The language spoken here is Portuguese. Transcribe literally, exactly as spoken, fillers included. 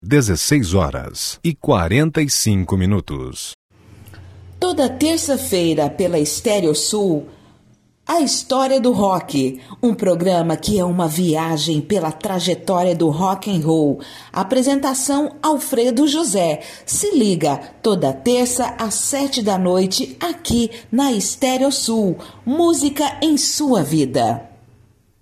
dezesseis horas e quarenta e cinco minutos. Toda terça-feira pela Estéreo Sul, A História do Rock, um programa que é uma viagem pela trajetória do rock and roll. Apresentação Alfredo José. Se liga, toda terça às sete da noite, aqui na Estéreo Sul. Música em sua vida.